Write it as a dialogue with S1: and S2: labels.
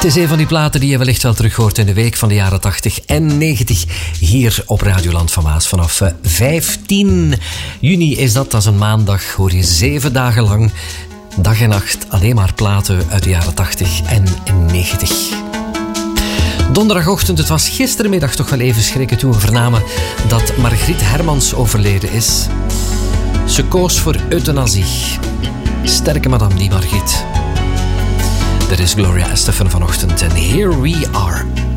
S1: Het is een van die platen die je wellicht wel terug hoort in de week van de jaren 80 en 90. Hier op Radioland van Maas. Vanaf 15 juni is dat is een maandag. Hoor je 7 dagen lang, dag en nacht, alleen maar platen uit de jaren 80 en 90. Donderdagochtend, het was gistermiddag toch wel even schrikken toen we vernamen dat Margriet Hermans overleden is. Ze koos voor euthanasie. Sterke madame die Margriet. Er is Gloria Estefan vanochtend en Here We Are.